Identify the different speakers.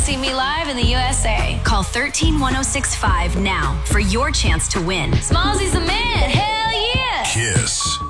Speaker 1: see me live in the USA. Call 131065 now for your chance to win. Smallsy's the man. Hell yeah!
Speaker 2: Kiss.